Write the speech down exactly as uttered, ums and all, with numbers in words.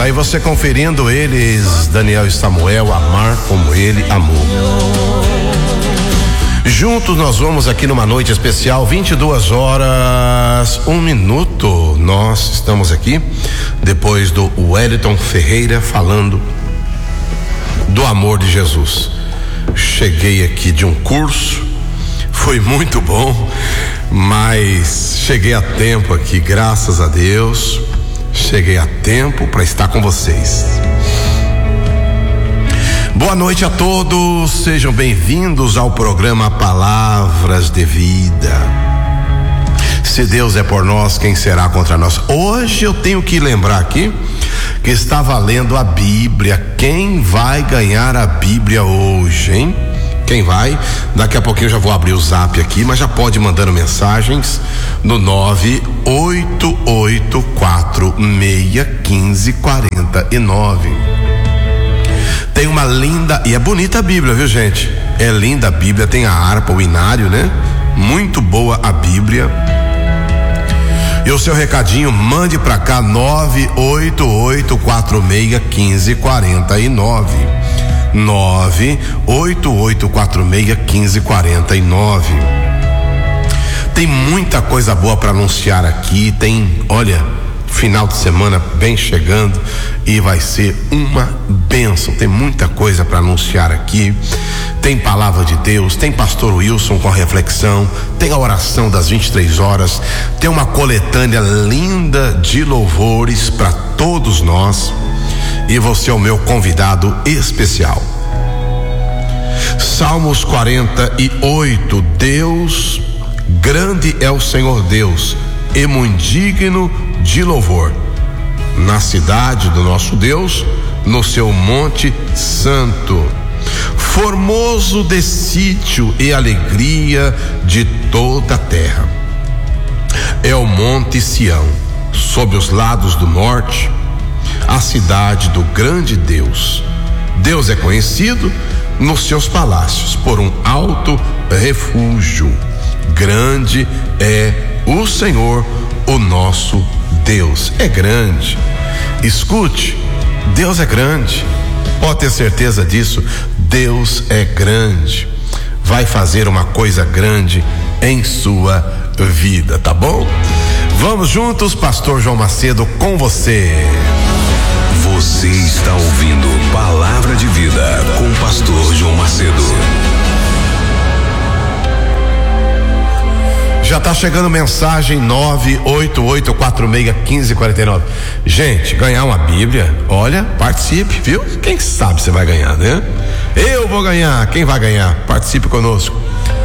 Aí você conferindo eles, Daniel e Samuel, amar como ele amou. Juntos nós vamos aqui numa noite especial, vinte e duas horas, um minuto. Nós estamos aqui depois do Wellington Ferreira falando do amor de Jesus. Cheguei aqui de um curso, foi muito bom, mas cheguei a tempo aqui, graças a Deus. Cheguei a tempo para estar com vocês. Boa noite a todos, sejam bem-vindos ao programa Palavras de Vida. Se Deus é por nós, quem será contra nós? Hoje eu tenho que lembrar aqui que está valendo a Bíblia. Quem vai ganhar a Bíblia hoje, hein? Quem vai? Daqui a pouquinho eu já vou abrir o zap aqui, mas já pode ir mandando mensagens no nove oito oito quatro seis um cinco quatro nove. Tem uma linda, e é bonita a Bíblia, viu, gente? É linda a Bíblia, tem a harpa, o inário, né? Muito boa a Bíblia. E o seu recadinho, mande pra cá nove oito oito quatro seis um cinco quatro nove. nove oito oito quatro seis um cinco quatro nove. Tem muita coisa boa para anunciar aqui. Tem, olha, final de semana bem chegando e vai ser uma bênção. Tem muita coisa para anunciar aqui. Tem palavra de Deus, tem pastor Wilson com a reflexão, tem a oração das vinte e três horas, tem uma coletânea linda de louvores para todos nós. E você é o meu convidado especial. Salmos quarenta e oito. Deus, grande é o Senhor Deus, e muito digno de louvor, na cidade do nosso Deus, no seu monte santo. Formoso de sítio e alegria de toda a terra. É o monte Sião, sob os lados do norte, a cidade do grande Deus. Deus é conhecido nos seus palácios por um alto refúgio. Grande é o Senhor, o nosso Deus. É grande. Escute, Deus é grande. Pode ter certeza disso. Deus é grande. Vai fazer uma coisa grande em sua vida, tá bom? Vamos juntos, pastor João Macedo, com você. Você está ouvindo Palavra de Vida com o pastor João Macedo. Já tá chegando mensagem nove oito oito quatro seis um cinco quatro nove. Gente, ganhar uma Bíblia, olha, participe, viu? Quem sabe você vai ganhar, né? Eu vou ganhar, quem vai ganhar? Participe conosco.